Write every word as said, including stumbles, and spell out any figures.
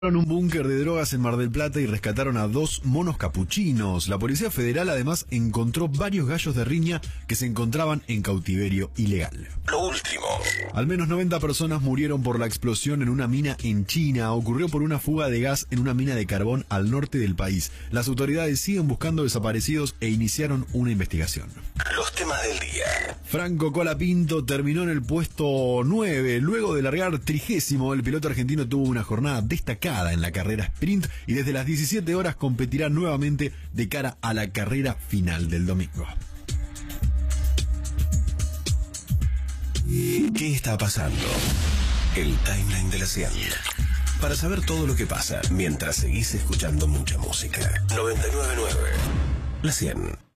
Un búnker de drogas en Mar del Plata y rescataron a dos monos capuchinos. La Policía Federal además encontró varios gallos de riña que se encontraban en cautiverio ilegal. Lo último. Al menos noventa personas murieron por la explosión en una mina en China. Ocurrió por una fuga de gas en una mina de carbón al norte del país. Las autoridades siguen buscando desaparecidos e iniciaron una investigación. Los temas del día. Franco Colapinto terminó en el puesto nueve. Luego de largar trigésimo, el piloto argentino tuvo una jornada destacada en la carrera sprint y desde las diecisiete horas competirá nuevamente de cara a la carrera final del domingo. ¿Qué está pasando? El timeline de la cien. Para saber todo lo que pasa mientras seguís escuchando mucha música. noventa y nueve punto nueve La cien.